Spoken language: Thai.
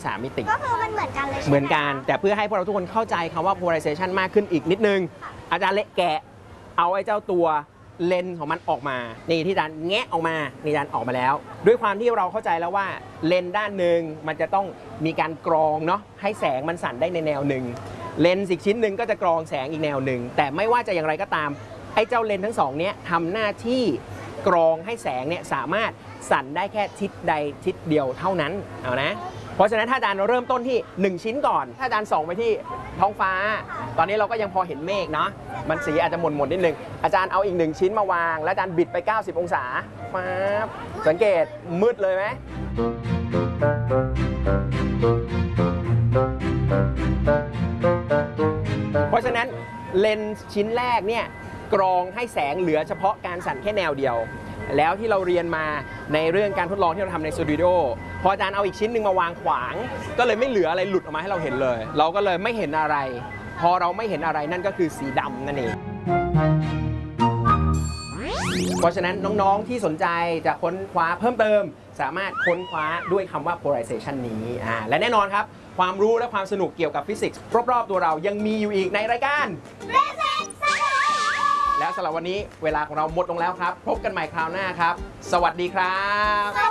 3 มิติก็คือมันเหมือนกันเลยเหมือนกันแต่เพื่อให้พวกเราทุกคนเข้าใจคำว่า polarization มากขึ้นอีกนิดนึงอาจารย์เละแกะเอาไอ้เจ้าตัวเลนส์ของมันออกมานี่ที่อาจารย์แงะออกมานี่อาจารย์ออกมาแล้วด้วยความที่เราเข้าใจแล้วว่าเลนส์ด้านหนึ่งมันจะต้องมีการกรองเนาะให้แสงมันสั่นได้ในแนวหนึ่งเลนส์อีกชิ้นหนึ่งก็จะกรองแสงอีกแนวหนึ่งแต่ไม่ว่าจะอย่างไรก็ตามไอ้เจ้าเลนส์ทั้งสองนี้ทำหน้าที่กรองให้แสงเนี่ยสามารถสั่นได้แค่ทิศใดทิศเดียวเท่านั้นเอานะเพราะฉะนั้นถ้าอาจารย์เริ่มต้นที่1ชิ้นก่อนถ้าอาจารย์ส่องไปที่ท้องฟ้าตอนนี้เราก็ยังพอเห็นเมฆเนาะมันสีอาจจะหม่นๆนิดนึงอาจารย์เอาอีก1ชิ้นมาวางแล้วอาจารย์บิดไป90องศาป๊าบสังเกตมืดเลยไหมเพราะฉะนั้นเลนส์ชิ้นแรกเนี่ยกรองให้แสงเหลือเฉพาะการสั่นแค่แนวเดียวแล้วที่เราเรียนมาในเรื่องการทดลองที่เราทำในสตูดิโอพออาจารย์เอาอีกชิ้นหนึ่งมาวางขวางก็เลยไม่เหลืออะไรหลุดออกมาให้เราเห็นเลยเราก็เลยไม่เห็นอะไรพอเราไม่เห็นอะไรนั่นก็คือสีดำนั่นเองเพราะฉะนั้นน้องๆที่สนใจจะค้นคว้าเพิ่มเติมสามารถค้นคว้าด้วยคำว่า polarization นี้และแน่นอนครับความรู้และความสนุกเกี่ยวกับฟิสิกส์รอบๆตัวเรายังมีอยู่อีกในรายการแล้วสำหรับวันนี้เวลาของเราหมดลงแล้วครับพบกันใหม่คราวหน้าครับสวัสดีครับ